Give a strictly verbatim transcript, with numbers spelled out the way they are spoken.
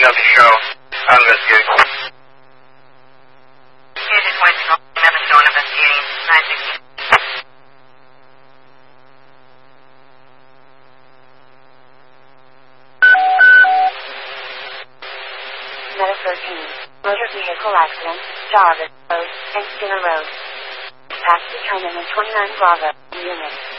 of the show. I'll investigate. Agent White, eleven Dawn investigating nine sixteen. Meta thirteen. Motor vehicle accident, Jarvis Road, and Skinner Road. Past determinant twenty-nine Bravo, unit.